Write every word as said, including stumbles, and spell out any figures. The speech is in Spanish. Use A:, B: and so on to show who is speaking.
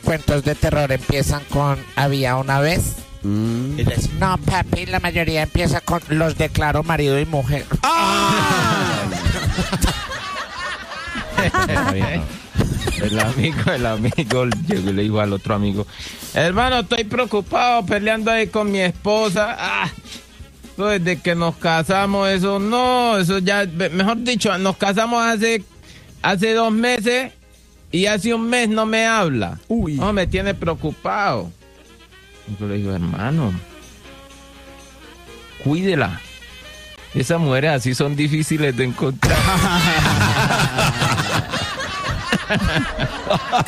A: cuentos de terror empiezan con había una vez.
B: Mm.
A: Y dices, no, papi, la mayoría empieza con los declaro marido y mujer.
C: El amigo, el amigo llegó y le dijo al otro amigo: hermano, estoy preocupado peleando ahí con mi esposa. Ah, eso desde que nos casamos, eso no, eso ya, mejor dicho, nos casamos hace, hace dos meses y hace un mes no me habla.
B: Uy.
C: No, me tiene preocupado. Yo le digo: hermano, cuídela. Esas mujeres así son difíciles de encontrar.